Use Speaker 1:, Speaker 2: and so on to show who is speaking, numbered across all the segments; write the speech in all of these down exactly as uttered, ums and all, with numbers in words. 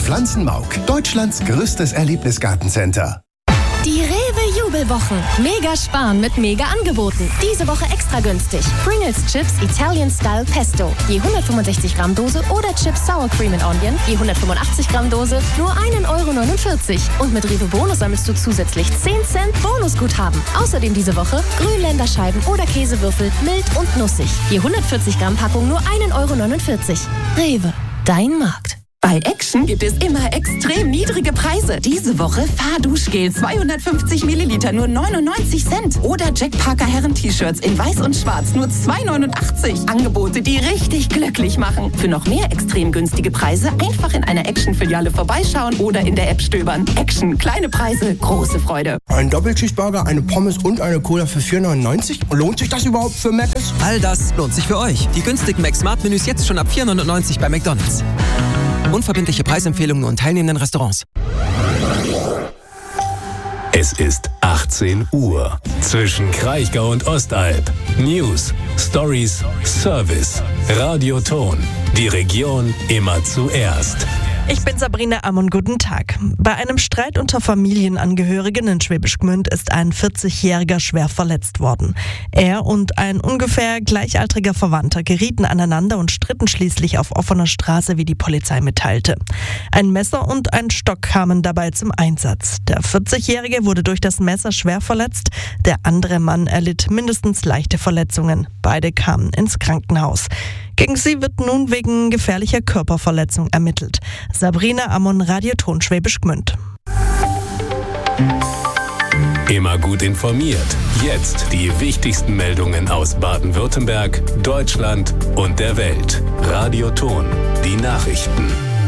Speaker 1: Pflanzenmauk, Deutschlands größtes Erlebnisgartencenter.
Speaker 2: Die Rewe Jubelwochen. Mega sparen mit mega Angeboten. Diese Woche extra günstig. Pringles Chips Italian Style Pesto. Je hundertfünfundsechzig Gramm Dose oder Chips Sour Cream and Onion. Je hundertfünfundachtzig Gramm Dose. Nur ein Euro neunundvierzig. Und mit Rewe Bonus sammelst du zusätzlich zehn Cent Bonusguthaben. Außerdem diese Woche Grünländerscheiben oder Käsewürfel. Mild und nussig. Je hundertvierzig Gramm Packung nur ein Euro neunundvierzig. Rewe. Dein Markt.
Speaker 3: Bei Action gibt es immer extrem niedrige Preise. Diese Woche Fahrduschgel zweihundertfünfzig Milliliter nur neunundneunzig Cent. Oder Jack Parker Herren-T-Shirts in weiß und schwarz nur zwei neunundachtzig. Angebote, die richtig glücklich machen. Für noch mehr extrem günstige Preise einfach in einer Action-Filiale vorbeischauen oder in der App stöbern. Action, kleine Preise, große Freude.
Speaker 4: Ein Doppelcheeseburger, eine Pommes und eine Cola für vier neunundneunzig? Lohnt sich das überhaupt für Mc's?
Speaker 5: All das lohnt sich für euch. Die günstigen Mac Smart Menüs jetzt schon ab vier neunundneunzig bei McDonald's. Unverbindliche Preisempfehlungen und teilnehmenden Restaurants.
Speaker 6: Es ist achtzehn Uhr. Zwischen Kraichgau und Ostalb. News, Stories, Service. Radioton. Die Region immer zuerst.
Speaker 7: Ich bin Sabrina Ammon, guten Tag. Bei einem Streit unter Familienangehörigen in Schwäbisch Gmünd ist ein vierzigjähriger schwer verletzt worden. Er und ein ungefähr gleichaltriger Verwandter gerieten aneinander und stritten schließlich auf offener Straße, wie die Polizei mitteilte. Ein Messer und ein Stock kamen dabei zum Einsatz. Der vierzigjährige wurde durch das Messer schwer verletzt, der andere Mann erlitt mindestens leichte Verletzungen. Beide kamen ins Krankenhaus. Gegen sie wird nun wegen gefährlicher Körperverletzung ermittelt. Sabrina Ammon, Radioton Schwäbisch Gmünd.
Speaker 6: Immer gut informiert. Jetzt die wichtigsten Meldungen aus Baden-Württemberg, Deutschland und der Welt. Radioton, die Nachrichten.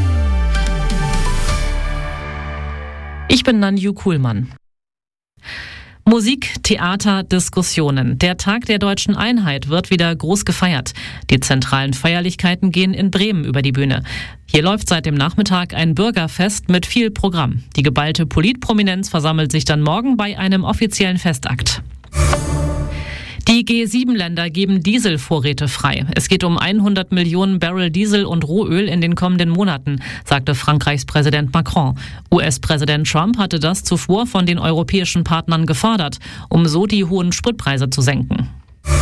Speaker 8: Ich bin Nanju Kuhlmann. Musik, Theater, Diskussionen. Der Tag der Deutschen Einheit wird wieder groß gefeiert. Die zentralen Feierlichkeiten gehen in Bremen über die Bühne. Hier läuft seit dem Nachmittag ein Bürgerfest mit viel Programm. Die geballte Politprominenz versammelt sich dann morgen bei einem offiziellen Festakt. Die G sieben Länder geben Dieselvorräte frei. Es geht um hundert Millionen Barrel Diesel und Rohöl in den kommenden Monaten, sagte Frankreichs Präsident Macron. U S-Präsident Trump hatte das zuvor von den europäischen Partnern gefordert, um so die hohen Spritpreise zu senken.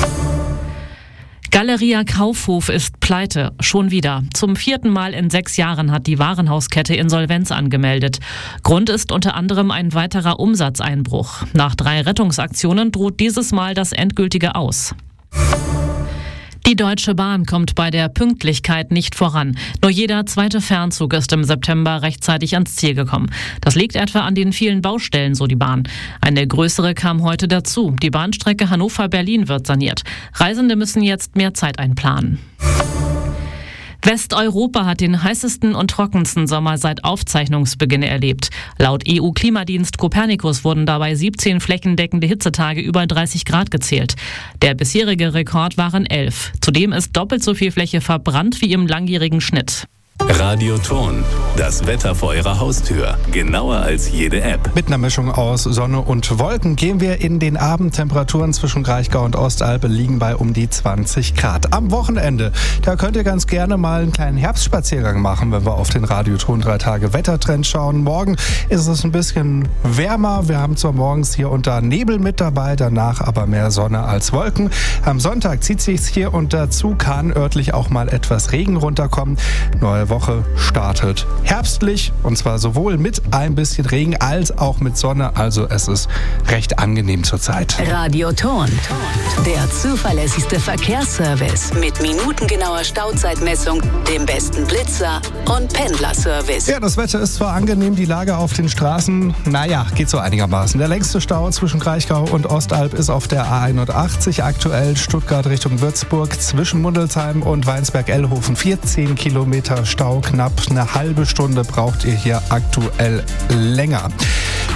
Speaker 8: Galeria Kaufhof ist pleite, schon wieder. Zum vierten Mal in sechs Jahren hat die Warenhauskette Insolvenz angemeldet. Grund ist unter anderem ein weiterer Umsatzeinbruch. Nach drei Rettungsaktionen droht dieses Mal das endgültige Aus. Die Deutsche Bahn kommt bei der Pünktlichkeit nicht voran. Nur jeder zweite Fernzug ist im September rechtzeitig ans Ziel gekommen. Das liegt etwa an den vielen Baustellen, so die Bahn. Eine größere kam heute dazu. Die Bahnstrecke Hannover-Berlin wird saniert. Reisende müssen jetzt mehr Zeit einplanen. Westeuropa hat den heißesten und trockensten Sommer seit Aufzeichnungsbeginn erlebt. Laut E U-Klimadienst Copernicus wurden dabei siebzehn flächendeckende Hitzetage über dreißig Grad gezählt. Der bisherige Rekord waren elf. Zudem ist doppelt so viel Fläche verbrannt wie im langjährigen Schnitt.
Speaker 6: Radioton, das Wetter vor Ihrer Haustür. Genauer als jede App.
Speaker 9: Mit einer Mischung aus Sonne und Wolken gehen wir in den Abend. Temperaturen zwischen Kraichgau und Ostalbe liegen bei um die zwanzig Grad. Am Wochenende, da könnt ihr ganz gerne mal einen kleinen Herbstspaziergang machen, wenn wir auf den Radioton drei Tage Wettertrend schauen. Morgen ist es ein bisschen wärmer. Wir haben zwar morgens hier und da Nebel mit dabei, danach aber mehr Sonne als Wolken. Am Sonntag zieht sich's hier und dazu, kann örtlich auch mal etwas Regen runterkommen. Neue Woche startet herbstlich und zwar sowohl mit ein bisschen Regen als auch mit Sonne. Also es ist recht angenehm zurzeit.
Speaker 3: Radioton, der zuverlässigste Verkehrsservice mit minutengenauer Stauzeitmessung, dem besten Blitzer und Pendlerservice.
Speaker 9: Ja, das Wetter ist zwar angenehm, die Lage auf den Straßen, naja, geht so einigermaßen. Der längste Stau zwischen Kraichgau und Ostalb ist auf der A einundachtzig, aktuell Stuttgart Richtung Würzburg, zwischen Mundelsheim und Weinsberg-Ellhofen vierzehn Kilometer Stau, knapp eine halbe Stunde braucht ihr hier aktuell länger.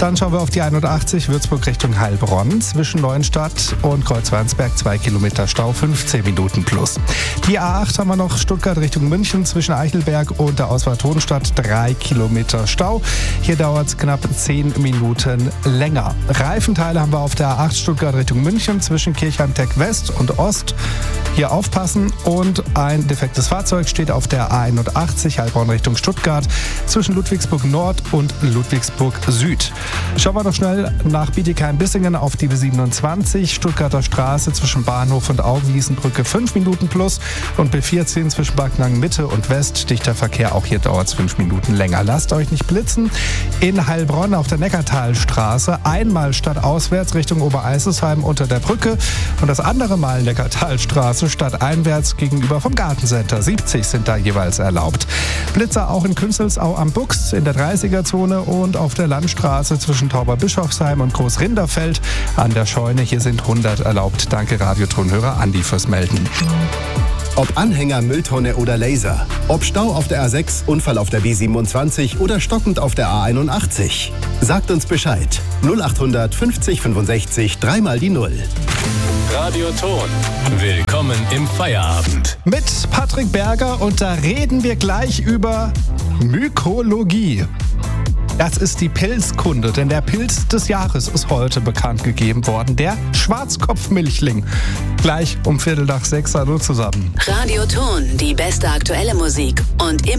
Speaker 9: Dann schauen wir auf die einundachtzig Würzburg Richtung Heilbronn. Zwischen Neuenstadt und Kreuzwernsberg zwei Kilometer Stau, fünfzehn Minuten plus. Die A acht haben wir noch Stuttgart Richtung München zwischen Eichelberg und der Ausfahrt Hohenstadt drei Kilometer Stau. Hier dauert es knapp zehn Minuten länger. Reifenteile haben wir auf der A acht Stuttgart Richtung München zwischen Kirchheim-Teck West und Ost. Hier aufpassen. Und ein defektes Fahrzeug steht auf der A einundachtzig Heilbronn Richtung Stuttgart zwischen Ludwigsburg Nord und Ludwigsburg Süd. Schauen wir noch schnell nach Bietigheim-Bissingen auf die B siebenundzwanzig Stuttgarter Straße zwischen Bahnhof und Auwiesenbrücke fünf Minuten plus und B vierzehn zwischen Backnang Mitte und West. Dichter Verkehr, auch hier dauert es fünf Minuten länger. Lasst euch nicht blitzen. In Heilbronn auf der Neckartalstraße einmal stadtauswärts Richtung Obereiselsheim unter der Brücke und das andere Mal Neckartalstraße stadteinwärts gegenüber vom Gartencenter. siebzig sind da jeweils erlaubt. Blitzer auch in Künzelsau am Buchs in der dreißiger-Zone und auf der Landstraße zwischen Tauberbischofsheim und Großrinderfeld an der Scheune. Hier sind hundert erlaubt. Danke Radiotonhörer Andi fürs Melden.
Speaker 1: Ob Anhänger, Mülltonne oder Laser. Ob Stau auf der A sechs, Unfall auf der B siebenundzwanzig oder stockend auf der A einundachtzig. Sagt uns Bescheid. null achthundert fünfzig fünfundsechzig, dreimal die Null.
Speaker 6: Radioton. Willkommen im Feierabend.
Speaker 9: Mit Patrick Berger und da reden wir gleich über Mykologie. Das ist die Pilzkunde, denn der Pilz des Jahres ist heute bekannt gegeben worden, der Schwarzkopfmilchling. Gleich um Viertel nach sechs, hallo zusammen.
Speaker 10: Radioton, die beste aktuelle Musik und immer